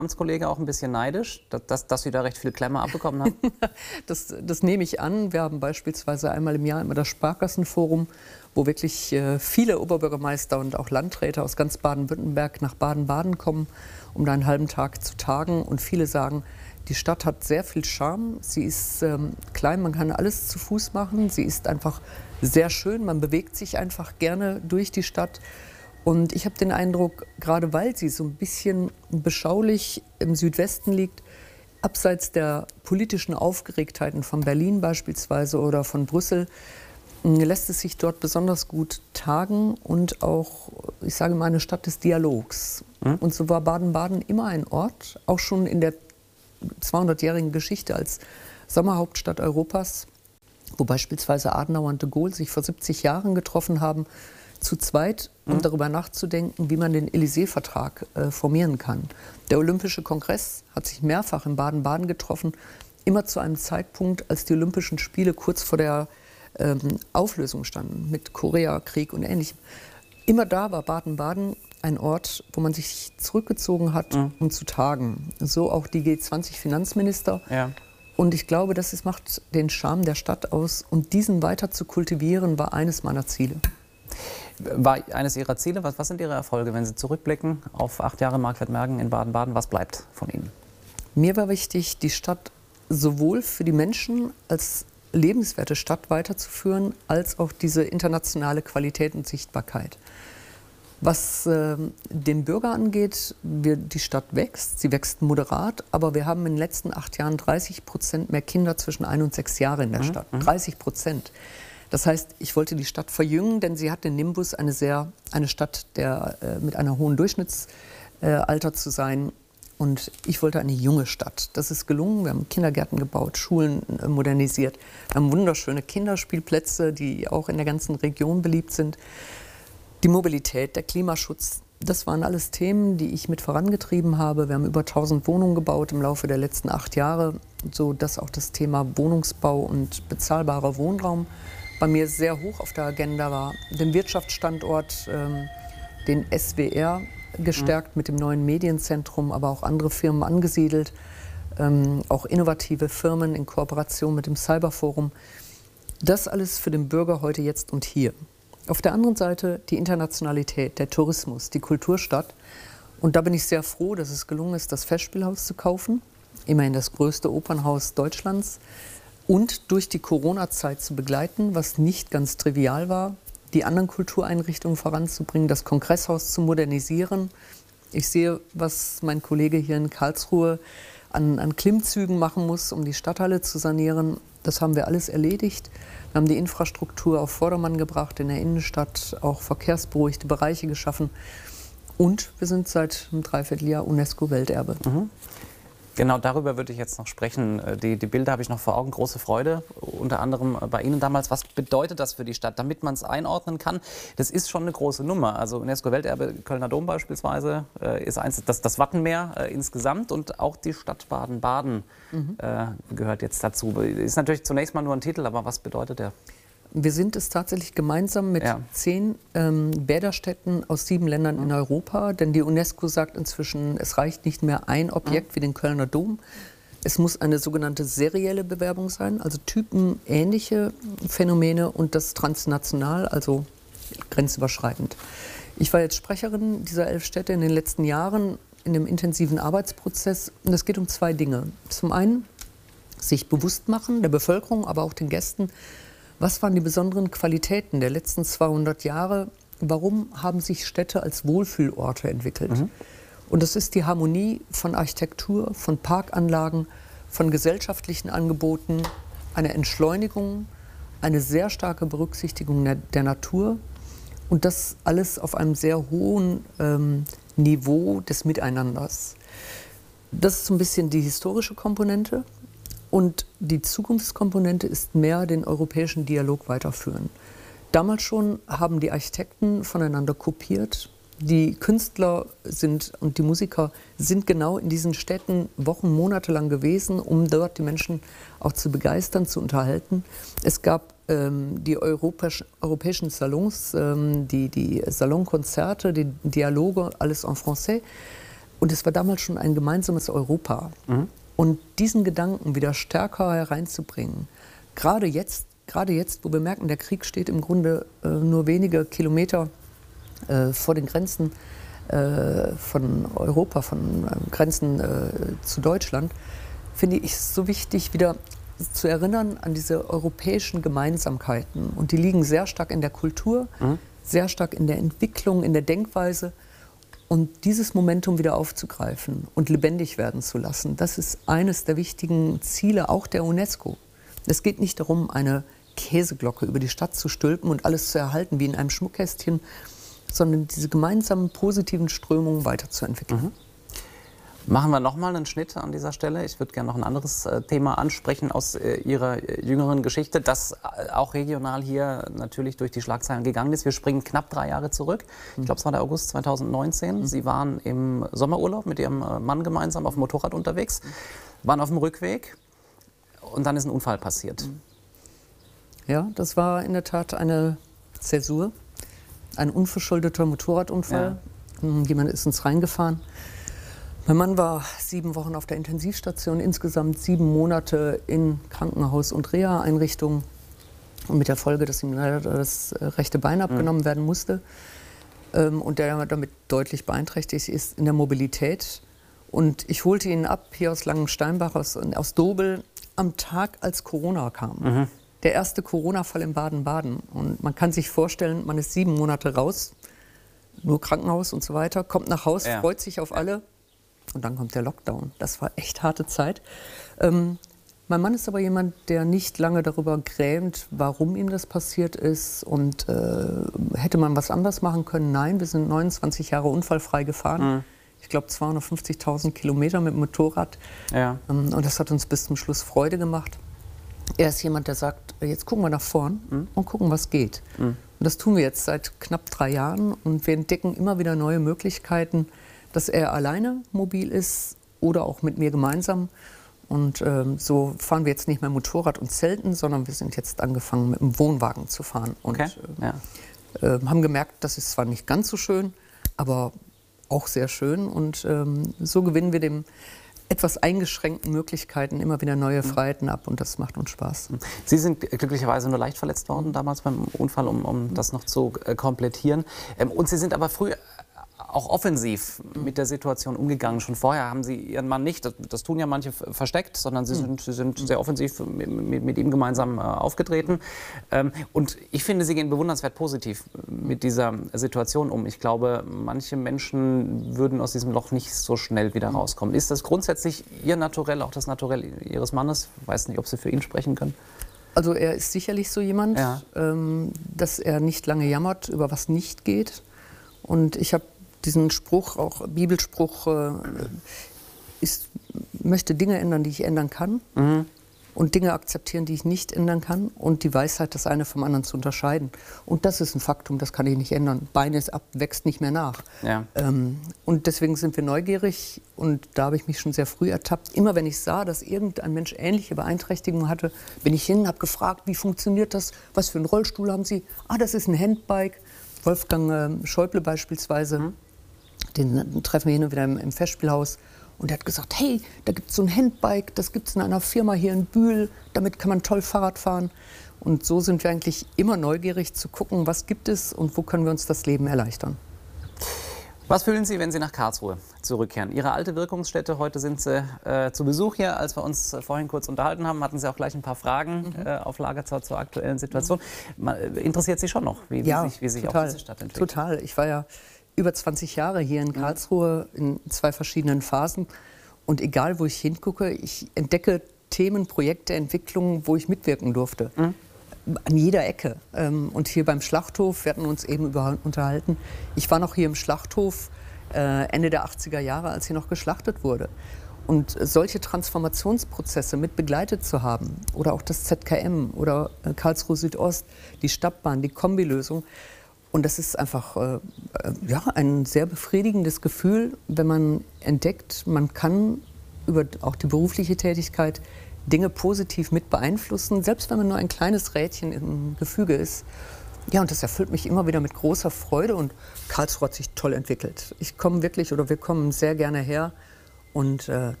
Amtskollege auch ein bisschen neidisch, dass Sie da recht viel Klemme abbekommen haben? Das nehme ich an. Wir haben beispielsweise einmal im Jahr immer das Sparkassenforum, wo wirklich viele Oberbürgermeister und auch Landräte aus ganz Baden-Württemberg nach Baden-Baden kommen, um da einen halben Tag zu tagen. Und viele sagen, die Stadt hat sehr viel Charme. Sie ist klein, man kann alles zu Fuß machen. Sie ist einfach sehr schön, man bewegt sich einfach gerne durch die Stadt. Und ich habe den Eindruck, gerade weil sie so ein bisschen beschaulich im Südwesten liegt, abseits der politischen Aufgeregtheiten von Berlin beispielsweise oder von Brüssel, lässt es sich dort besonders gut tagen und auch, ich sage mal, eine Stadt des Dialogs. Und so war Baden-Baden immer ein Ort, auch schon in der 200-jährigen Geschichte als Sommerhauptstadt Europas, wo beispielsweise Adenauer und de Gaulle sich vor 70 Jahren getroffen haben, zu zweit, um darüber nachzudenken, wie man den Élysée-Vertrag formieren kann. Der Olympische Kongress hat sich mehrfach in Baden-Baden getroffen, immer zu einem Zeitpunkt, als die Olympischen Spiele kurz vor der Auflösung standen, mit Koreakrieg und Ähnlichem. Immer da war Baden-Baden ein Ort, wo man sich zurückgezogen hat, um zu tagen. So auch die G20-Finanzminister. Ja. Und ich glaube, das macht den Charme der Stadt aus. Und diesen weiter zu kultivieren, war eines meiner Ziele. War eines Ihrer Ziele? Was sind Ihre Erfolge, wenn Sie zurückblicken auf 8 Jahre Marquardt-Mergen in Baden-Baden? Was bleibt von Ihnen? Mir war wichtig, die Stadt sowohl für die Menschen als lebenswerte Stadt weiterzuführen, als auch diese internationale Qualität und Sichtbarkeit. Was den Bürger angeht, die Stadt wächst, sie wächst moderat, aber wir haben in den letzten 8 Jahren 30% mehr Kinder zwischen 1 und 6 Jahren in der Stadt. 30%. Das heißt, ich wollte die Stadt verjüngen, denn sie hat den Nimbus, eine Stadt mit einer hohen Durchschnittsalter zu sein. Und ich wollte eine junge Stadt. Das ist gelungen. Wir haben Kindergärten gebaut, Schulen modernisiert. Wir haben wunderschöne Kinderspielplätze, die auch in der ganzen Region beliebt sind. Die Mobilität, der Klimaschutz, das waren alles Themen, die ich mit vorangetrieben habe. Wir haben über 1000 Wohnungen gebaut im Laufe der letzten 8 Jahre, sodass auch das Thema Wohnungsbau und bezahlbarer Wohnraum bei mir sehr hoch auf der Agenda war. Den Wirtschaftsstandort, den SWR, gestärkt mit dem neuen Medienzentrum, aber auch andere Firmen angesiedelt, auch innovative Firmen in Kooperation mit dem Cyberforum. Das alles für den Bürger heute, jetzt und hier. Auf der anderen Seite die Internationalität, der Tourismus, die Kulturstadt. Und da bin ich sehr froh, dass es gelungen ist, das Festspielhaus zu kaufen, immerhin das größte Opernhaus Deutschlands, und durch die Corona-Zeit zu begleiten, was nicht ganz trivial war, die anderen Kultureinrichtungen voranzubringen, das Kongresshaus zu modernisieren. Ich sehe, was mein Kollege hier in Karlsruhe an Klimmzügen machen muss, um die Stadthalle zu sanieren. Das haben wir alles erledigt. Wir haben die Infrastruktur auf Vordermann gebracht in der Innenstadt, auch verkehrsberuhigte Bereiche geschaffen. Und wir sind seit einem Dreivierteljahr UNESCO-Welterbe. Genau darüber würde ich jetzt noch sprechen. Die Bilder habe ich noch vor Augen. Große Freude, unter anderem bei Ihnen damals. Was bedeutet das für die Stadt, damit man es einordnen kann? Das ist schon eine große Nummer. Also UNESCO-Welterbe, Kölner Dom beispielsweise, ist das Wattenmeer insgesamt, und auch die Stadt Baden-Baden gehört jetzt dazu. Ist natürlich zunächst mal nur ein Titel, aber was bedeutet der? Wir sind es tatsächlich gemeinsam mit 10 Bäderstädten aus 7 Ländern in Europa. Denn die UNESCO sagt inzwischen, es reicht nicht mehr ein Objekt wie den Kölner Dom. Es muss eine sogenannte serielle Bewerbung sein, also typenähnliche Phänomene, und das transnational, also grenzüberschreitend. Ich war jetzt Sprecherin dieser 11 Städte in den letzten Jahren in einem intensiven Arbeitsprozess. Und es geht um 2 Dinge. Zum einen sich bewusst machen, der Bevölkerung, aber auch den Gästen, was waren die besonderen Qualitäten der letzten 200 Jahre? Warum haben sich Städte als Wohlfühlorte entwickelt? Und das ist die Harmonie von Architektur, von Parkanlagen, von gesellschaftlichen Angeboten, eine Entschleunigung, eine sehr starke Berücksichtigung der Natur, und das alles auf einem sehr hohen Niveau des Miteinanders. Das ist so ein bisschen die historische Komponente. Und die Zukunftskomponente ist mehr den europäischen Dialog weiterführen. Damals schon haben die Architekten voneinander kopiert. Die Künstler und die Musiker sind genau in diesen Städten Wochen, Monate lang gewesen, um dort die Menschen auch zu begeistern, zu unterhalten. Es gab die europäischen Salons, die Salonkonzerte, die Dialoge, alles en français. Und es war damals schon ein gemeinsames Europa. Und diesen Gedanken wieder stärker hereinzubringen, gerade jetzt, wo wir merken, der Krieg steht im Grunde nur wenige Kilometer vor den Grenzen von Europa, von Grenzen zu Deutschland, finde ich es so wichtig, wieder zu erinnern an diese europäischen Gemeinsamkeiten. Und die liegen sehr stark in der Kultur, sehr stark in der Entwicklung, in der Denkweise. Und dieses Momentum wieder aufzugreifen und lebendig werden zu lassen, das ist eines der wichtigen Ziele auch der UNESCO. Es geht nicht darum, eine Käseglocke über die Stadt zu stülpen und alles zu erhalten wie in einem Schmuckkästchen, sondern diese gemeinsamen positiven Strömungen weiterzuentwickeln. Machen wir nochmal einen Schnitt an dieser Stelle. Ich würde gerne noch ein anderes Thema ansprechen aus Ihrer jüngeren Geschichte, das auch regional hier natürlich durch die Schlagzeilen gegangen ist. Wir springen knapp 3 Jahre zurück. Ich glaube, es war der August 2019. Sie waren im Sommerurlaub mit Ihrem Mann gemeinsam auf dem Motorrad unterwegs, waren auf dem Rückweg und dann ist ein Unfall passiert. Ja, das war in der Tat eine Zäsur, ein unverschuldeter Motorradunfall. Ja. Jemand ist uns reingefahren. Mein Mann war 7 Wochen auf der Intensivstation, insgesamt 7 Monate in Krankenhaus- und Reha-Einrichtungen. Und mit der Folge, dass ihm leider das rechte Bein abgenommen werden musste. Und der damit deutlich beeinträchtigt ist in der Mobilität. Und ich holte ihn ab hier aus Langensteinbach, aus Dobel, am Tag, als Corona kam. Der erste Corona-Fall in Baden-Baden. Und man kann sich vorstellen, man ist 7 Monate raus, nur Krankenhaus und so weiter, kommt nach Haus, freut sich auf alle. Und dann kommt der Lockdown. Das war echt harte Zeit. Mein Mann ist aber jemand, der nicht lange darüber grämt, warum ihm das passiert ist. Und hätte man was anders machen können? Nein, wir sind 29 Jahre unfallfrei gefahren. Ich glaube 250.000 Kilometer mit dem Motorrad. Ja. Und das hat uns bis zum Schluss Freude gemacht. Er ist jemand, der sagt, jetzt gucken wir nach vorn und gucken, was geht. Und das tun wir jetzt seit knapp 3 Jahren. Und wir entdecken immer wieder neue Möglichkeiten, dass er alleine mobil ist oder auch mit mir gemeinsam. Und so fahren wir jetzt nicht mehr Motorrad und Zelten, sondern wir sind jetzt angefangen, mit dem Wohnwagen zu fahren. Und haben gemerkt, das ist zwar nicht ganz so schön, aber auch sehr schön. Und so gewinnen wir dem etwas eingeschränkten Möglichkeiten immer wieder neue Freiheiten ab. Und das macht uns Spaß. Sie sind glücklicherweise nur leicht verletzt worden damals beim Unfall, um das noch zu komplettieren. Und Sie sind aber früh auch offensiv mit der Situation umgegangen. Schon vorher haben Sie Ihren Mann nicht, das tun ja manche versteckt, sondern Sie sind sehr offensiv mit ihm gemeinsam aufgetreten. Und ich finde, Sie gehen bewundernswert positiv mit dieser Situation um. Ich glaube, manche Menschen würden aus diesem Loch nicht so schnell wieder rauskommen. Ist das grundsätzlich Ihr Naturell, auch das Naturell Ihres Mannes? Ich weiß nicht, ob Sie für ihn sprechen können. Also er ist sicherlich so jemand, dass er nicht lange jammert, über was nicht geht. Und ich habe diesen Spruch, auch Bibelspruch, möchte Dinge ändern, die ich ändern kann und Dinge akzeptieren, die ich nicht ändern kann und die Weisheit, das eine vom anderen zu unterscheiden. Und das ist ein Faktum, das kann ich nicht ändern. Bein ist ab, wächst nicht mehr nach. Ja. Und deswegen sind wir neugierig und da habe ich mich schon sehr früh ertappt. Immer wenn ich sah, dass irgendein Mensch ähnliche Beeinträchtigungen hatte, bin ich hin, habe gefragt, wie funktioniert das, was für einen Rollstuhl haben Sie? Ah, das ist ein Handbike. Wolfgang Schäuble beispielsweise. Den treffen wir hin und wieder im Festspielhaus. Und er hat gesagt, hey, da gibt es so ein Handbike, das gibt es in einer Firma hier in Bühl, damit kann man toll Fahrrad fahren. Und so sind wir eigentlich immer neugierig zu gucken, was gibt es und wo können wir uns das Leben erleichtern. Was fühlen Sie, wenn Sie nach Karlsruhe zurückkehren? Ihre alte Wirkungsstätte, heute sind Sie zu Besuch hier. Als wir uns vorhin kurz unterhalten haben, hatten Sie auch gleich ein paar Fragen auf Lager zur aktuellen Situation. Interessiert Sie schon noch, wie sich auch diese Stadt entwickelt? Total. Ich war ja über 20 Jahre hier in Karlsruhe in 2 verschiedenen Phasen. Und egal, wo ich hingucke, ich entdecke Themen, Projekte, Entwicklungen, wo ich mitwirken durfte. An jeder Ecke. Und hier beim Schlachthof, wir hatten uns eben unterhalten, ich war noch hier im Schlachthof Ende der 80er Jahre, als hier noch geschlachtet wurde. Und solche Transformationsprozesse mit begleitet zu haben, oder auch das ZKM oder Karlsruhe Südost, die Stadtbahn, die Kombilösung, und das ist einfach ein sehr befriedigendes Gefühl, wenn man entdeckt, man kann über auch die berufliche Tätigkeit Dinge positiv mit beeinflussen, selbst wenn man nur ein kleines Rädchen im Gefüge ist. Ja, und das erfüllt mich immer wieder mit großer Freude und Karlsruhe hat sich toll entwickelt. Ich komme wirklich oder wir kommen sehr gerne her und